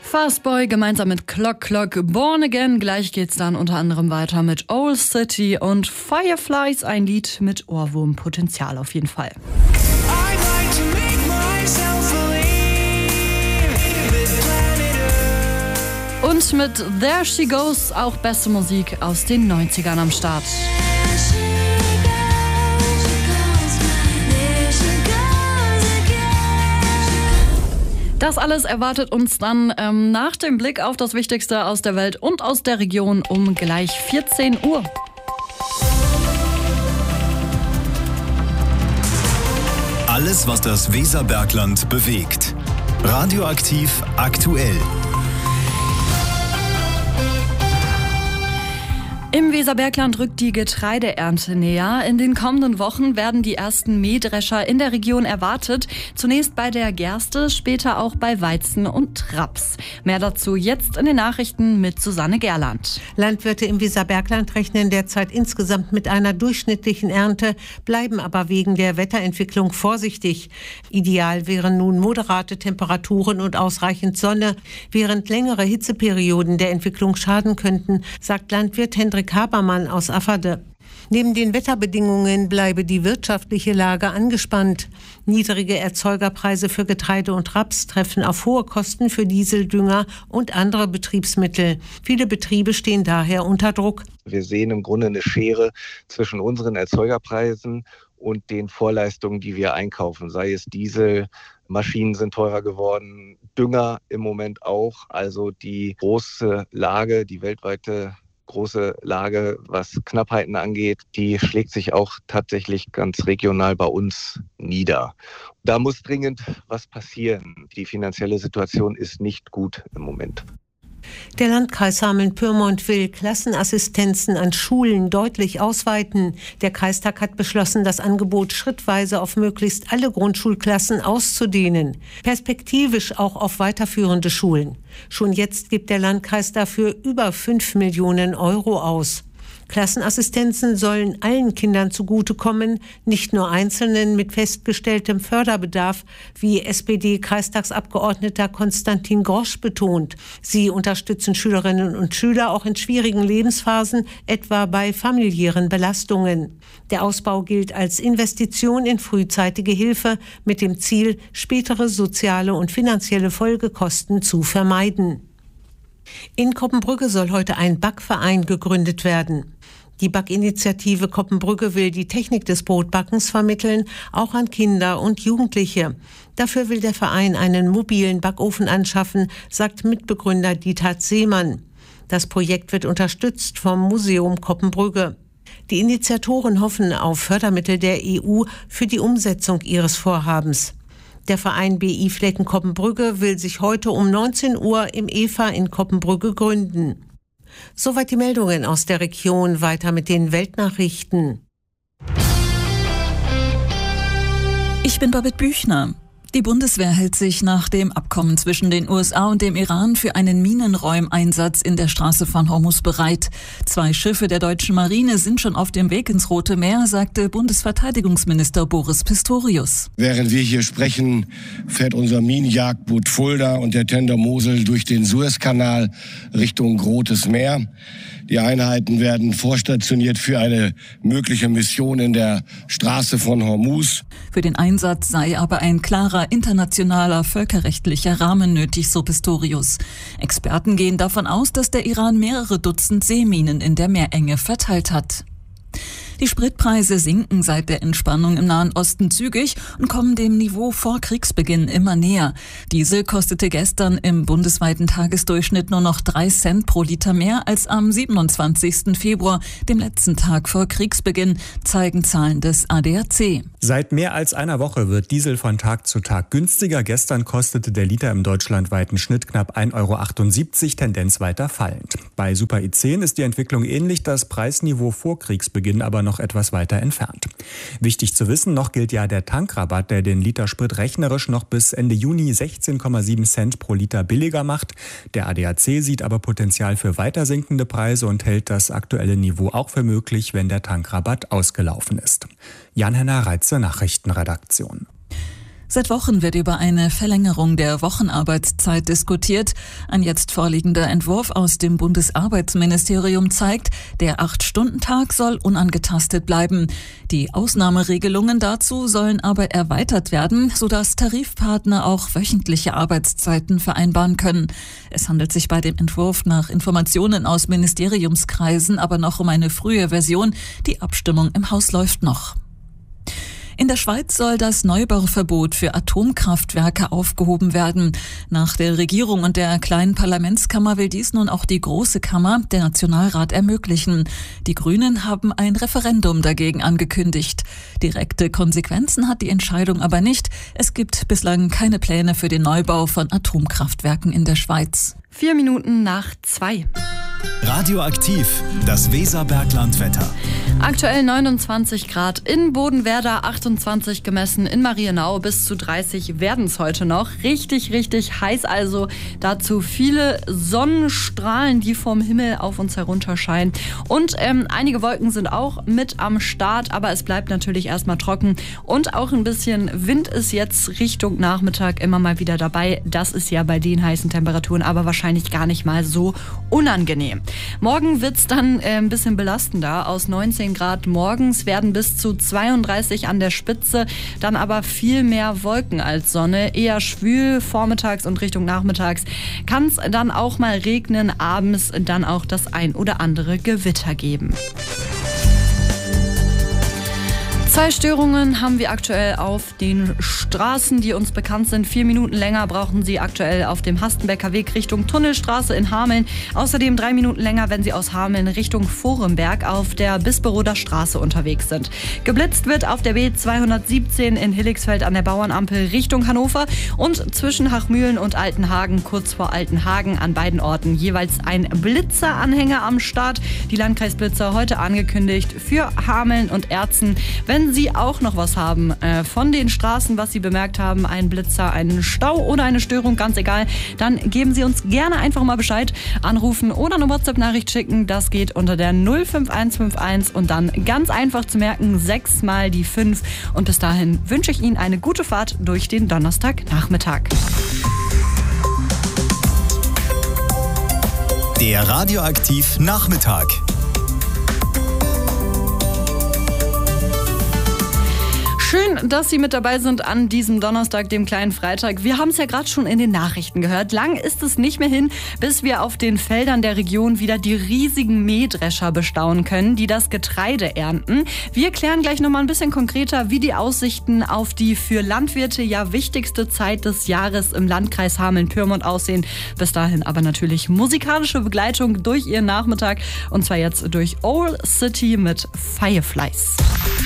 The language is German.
Fastboy gemeinsam mit Clock Clock, Born Again. Gleich geht's dann unter anderem weiter mit Old City und Fireflies, ein Lied mit Ohrwurmpotenzial auf jeden Fall. Und mit There She Goes auch beste Musik aus den 90ern am Start. Das alles erwartet uns dann nach dem Blick auf das Wichtigste aus der Welt und aus der Region um gleich 14 Uhr. Alles, was das Weserbergland bewegt. Radioaktiv aktuell. Im Weserbergland rückt die Getreideernte näher. In den kommenden Wochen werden die ersten Mähdrescher in der Region erwartet. Zunächst bei der Gerste, später auch bei Weizen und Raps. Mehr dazu jetzt in den Nachrichten mit Susanne Gerland. Landwirte im Weserbergland rechnen derzeit insgesamt mit einer durchschnittlichen Ernte, bleiben aber wegen der Wetterentwicklung vorsichtig. Ideal wären nun moderate Temperaturen und ausreichend Sonne, während längere Hitzeperioden der Entwicklung schaden könnten, sagt Landwirt Hendrik Habermann aus Afferde. Neben den Wetterbedingungen bleibe die wirtschaftliche Lage angespannt. Niedrige Erzeugerpreise für Getreide und Raps treffen auf hohe Kosten für Diesel, Dünger und andere Betriebsmittel. Viele Betriebe stehen daher unter Druck. Wir sehen im Grunde eine Schere zwischen unseren Erzeugerpreisen und den Vorleistungen, die wir einkaufen. Sei es Diesel, Maschinen sind teurer geworden, Dünger im Moment auch. Also die große Lage, die weltweite große Lage, was Knappheiten angeht, die schlägt sich auch tatsächlich ganz regional bei uns nieder. Da muss dringend was passieren. Die finanzielle Situation ist nicht gut im Moment. Der Landkreis Hameln-Pyrmont will Klassenassistenzen an Schulen deutlich ausweiten. Der Kreistag hat beschlossen, das Angebot schrittweise auf möglichst alle Grundschulklassen auszudehnen. Perspektivisch auch auf weiterführende Schulen. Schon jetzt gibt der Landkreis dafür über 5 Millionen Euro aus. Klassenassistenzen sollen allen Kindern zugutekommen, nicht nur Einzelnen mit festgestelltem Förderbedarf, wie SPD-Kreistagsabgeordneter Konstantin Grosch betont. Sie unterstützen Schülerinnen und Schüler auch in schwierigen Lebensphasen, etwa bei familiären Belastungen. Der Ausbau gilt als Investition in frühzeitige Hilfe mit dem Ziel, spätere soziale und finanzielle Folgekosten zu vermeiden. In Koppenbrügge soll heute ein Backverein gegründet werden. Die Backinitiative Koppenbrügge will die Technik des Brotbackens vermitteln, auch an Kinder und Jugendliche. Dafür will der Verein einen mobilen Backofen anschaffen, sagt Mitbegründer Dieter Seemann. Das Projekt wird unterstützt vom Museum Koppenbrügge. Die Initiatoren hoffen auf Fördermittel der EU für die Umsetzung ihres Vorhabens. Der Verein BI Flecken Koppenbrügge will sich heute um 19 Uhr im EFA in Koppenbrügge gründen. Soweit die Meldungen aus der Region. Weiter mit den Weltnachrichten. Ich bin Babette Büchner. Die Bundeswehr hält sich nach dem Abkommen zwischen den USA und dem Iran für einen Minenräumeinsatz in der Straße von Hormuz bereit. 2 Schiffe der deutschen Marine sind schon auf dem Weg ins Rote Meer, sagte Bundesverteidigungsminister Boris Pistorius. Während wir hier sprechen, fährt unser Minenjagdboot Fulda und der Tender Mosel durch den Suezkanal Richtung Rotes Meer. Die Einheiten werden vorstationiert für eine mögliche Mission in der Straße von Hormuz. Für den Einsatz sei aber ein klarer internationaler völkerrechtlicher Rahmen nötig, so Pistorius. Experten gehen davon aus, dass der Iran mehrere Dutzend Seeminen in der Meerenge verteilt hat. Die Spritpreise sinken seit der Entspannung im Nahen Osten zügig und kommen dem Niveau vor Kriegsbeginn immer näher. Diesel kostete gestern im bundesweiten Tagesdurchschnitt nur noch 3 Cent pro Liter mehr als am 27. Februar, dem letzten Tag vor Kriegsbeginn, zeigen Zahlen des ADAC. Seit mehr als einer Woche wird Diesel von Tag zu Tag günstiger. Gestern kostete der Liter im deutschlandweiten Schnitt knapp 1,78 €, Tendenz weiter fallend. Bei Super E10 ist die Entwicklung ähnlich, das Preisniveau vor Kriegsbeginn aber noch etwas weiter entfernt. Wichtig zu wissen, noch gilt ja der Tankrabatt, der den Liter Sprit rechnerisch noch bis Ende Juni 16,7 Cent pro Liter billiger macht. Der ADAC sieht aber Potenzial für weiter sinkende Preise und hält das aktuelle Niveau auch für möglich, wenn der Tankrabatt ausgelaufen ist. Jan-Henner Reitze, Nachrichtenredaktion. Seit Wochen wird über eine Verlängerung der Wochenarbeitszeit diskutiert. Ein jetzt vorliegender Entwurf aus dem Bundesarbeitsministerium zeigt, der 8-Stunden-Tag soll unangetastet bleiben. Die Ausnahmeregelungen dazu sollen aber erweitert werden, sodass Tarifpartner auch wöchentliche Arbeitszeiten vereinbaren können. Es handelt sich bei dem Entwurf nach Informationen aus Ministeriumskreisen aber noch um eine frühe Version. Die Abstimmung im Haus läuft noch. In der Schweiz soll das Neubauverbot für Atomkraftwerke aufgehoben werden. Nach der Regierung und der kleinen Parlamentskammer will dies nun auch die Große Kammer, der Nationalrat, ermöglichen. Die Grünen haben ein Referendum dagegen angekündigt. Direkte Konsequenzen hat die Entscheidung aber nicht. Es gibt bislang keine Pläne für den Neubau von Atomkraftwerken in der Schweiz. 2:04. Radioaktiv, das Weserbergland-Wetter. Aktuell 29 Grad in Bodenwerder, 28 gemessen in Marienau, bis zu 30 werden es heute noch. Richtig, richtig heiß also. Dazu viele Sonnenstrahlen, die vom Himmel auf uns herunterscheinen. Und einige Wolken sind auch mit am Start, aber es bleibt natürlich erstmal trocken. Und auch ein bisschen Wind ist jetzt Richtung Nachmittag immer mal wieder dabei. Das ist ja bei den heißen Temperaturen aber wahrscheinlich gar nicht mal so unangenehm. Morgen wird es dann ein bisschen belastender. Aus 19 Grad morgens werden bis zu 32 an der Spitze, dann aber viel mehr Wolken als Sonne. Eher schwül vormittags und Richtung nachmittags kann es dann auch mal regnen, abends dann auch das ein oder andere Gewitter geben. 2 Störungen haben wir aktuell auf den Straßen, die uns bekannt sind. 4 Minuten länger brauchen Sie aktuell auf dem Hastenbecker Weg Richtung Tunnelstraße in Hameln. Außerdem 3 Minuten länger, wenn Sie aus Hameln Richtung Forenberg auf der Bisperoder Straße unterwegs sind. Geblitzt wird auf der B217 in Hilligsfeld an der Bauernampel Richtung Hannover und zwischen Hachmühlen und Altenhagen, kurz vor Altenhagen, an beiden Orten jeweils ein Blitzeranhänger am Start. Die Landkreisblitzer heute angekündigt für Hameln und Erzen. Wenn Sie auch noch was haben von den Straßen, was Sie bemerkt haben, ein Blitzer, einen Stau oder eine Störung, ganz egal, dann geben Sie uns gerne einfach mal Bescheid, anrufen oder eine WhatsApp-Nachricht schicken. Das geht unter der 05151 und dann ganz einfach zu merken, 6 mal die 5. Und bis dahin wünsche ich Ihnen eine gute Fahrt durch den Donnerstagnachmittag. Der Radioaktiv Nachmittag. Schön, dass Sie mit dabei sind an diesem Donnerstag, dem kleinen Freitag. Wir haben es ja gerade schon in den Nachrichten gehört. Lang ist es nicht mehr hin, bis wir auf den Feldern der Region wieder die riesigen Mähdrescher bestaunen können, die das Getreide ernten. Wir klären gleich nochmal ein bisschen konkreter, wie die Aussichten auf die für Landwirte ja wichtigste Zeit des Jahres im Landkreis Hameln-Pyrmont aussehen. Bis dahin aber natürlich musikalische Begleitung durch Ihren Nachmittag. Und zwar jetzt durch Old City mit Fireflies.